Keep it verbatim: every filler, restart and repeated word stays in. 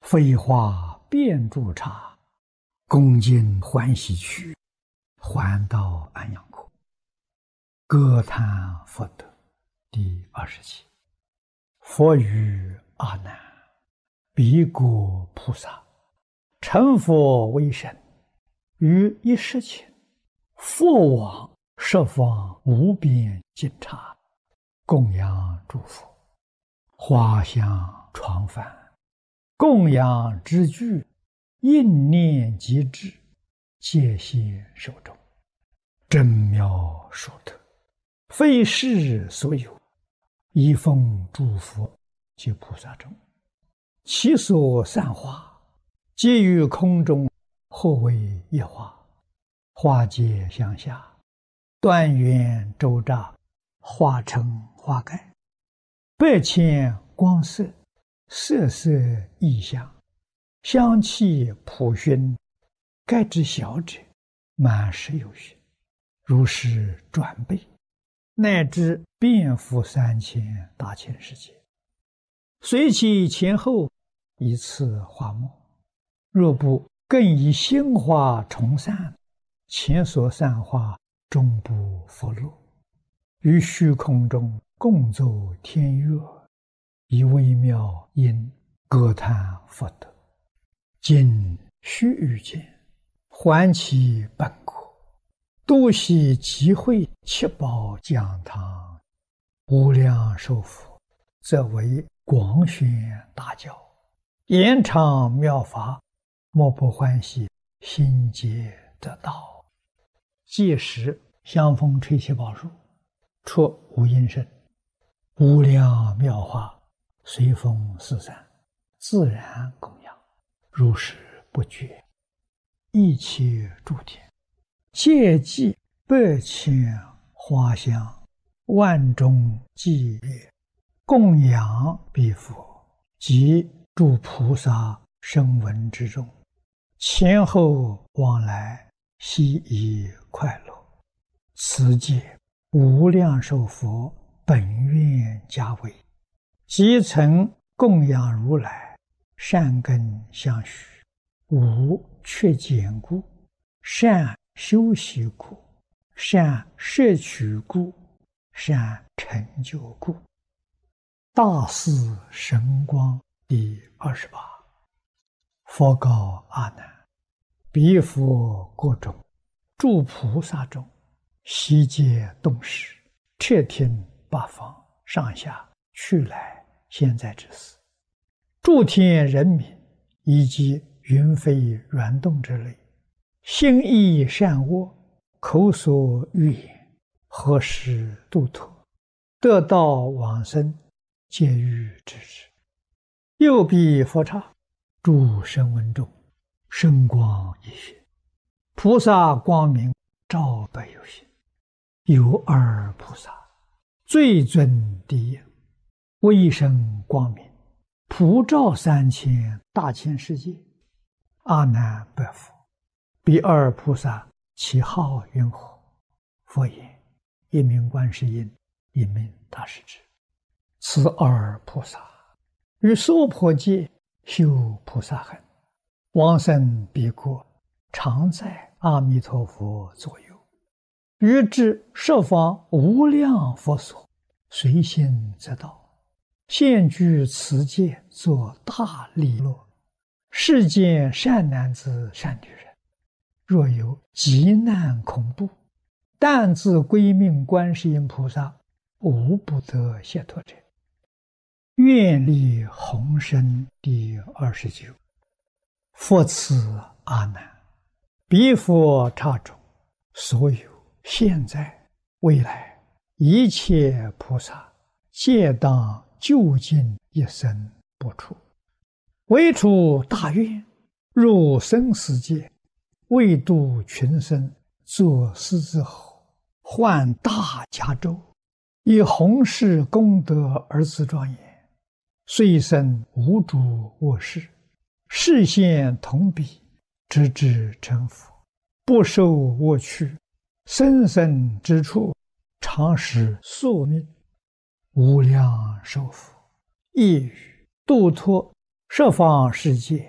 飞花遍筑茶，恭敬欢喜去，还到安阳国。歌叹佛德第二十七。佛语阿难：彼国菩萨成佛为身，于一时前，佛往十方无边尽刹，供养诸佛，花香床幡，供养之具，应念即至，戒现手中，真妙殊特，非世所有，一奉诸佛及菩萨中，其所散花，皆于空中，或为一花，花皆相下，端圆周匝，花成花盖，百千光色，色色异香，香气普熏，盖之小者，满十有余，如是转倍，乃至遍覆三千大千世界。随其前后，一次花末，若不更以新花重散，前所散花终不复落。于虚空中共奏天乐，以微妙音歌叹佛德。今须臾间，还其本国，多悉集会七宝讲堂，无量寿佛，则为广宣大教，延长妙法，莫不欢喜，心皆得道。届时香风吹七宝树，出无音声，无量妙法随风四散，自然供养，如是不绝。一切诸天皆祭百千花香，万众伎乐，供养彼佛及诸菩萨声闻之中，前后往来，悉以快乐。此界无量寿佛本愿家为，即曾供养如来，善根相续，无缺减故，善修习故，善摄取故，善成就故。大士神光第二十八。佛告阿难：彼佛国中，诸菩萨中，悉皆动识，彻听八方上下去来现在之事，诸天人民以及云飞软动之类，心意善恶，口所欲言，何时度脱，得道往生，皆欲知之。又彼佛刹，诸声闻中，声光一现，菩萨光明照百有心。有二菩萨，最尊第一，威声光明，普照三千大千世界。阿难白佛：彼二菩萨其号云何？佛言：一名观世音，一名大势至。此二菩萨于娑婆界修菩萨行，往生彼国，常在阿弥陀佛左右，于至十方无量佛所，随心则到，现居此界，作大利乐。世间善男子善女人，若有急难恐怖，但自归命观世音菩萨，无不得解脱者。愿力宏深第二十九。佛赐阿难：彼佛刹中，所有现在未来一切菩萨，皆当究竟一生不出，唯出大愿，入生死界，为度群生，作狮子吼，换大迦州，以弘誓功德而自庄严。虽生无诸恶事，示现同彼，直至成佛，不受恶趣，生生之处，常使宿命。无量寿佛，亦于度脱十方世界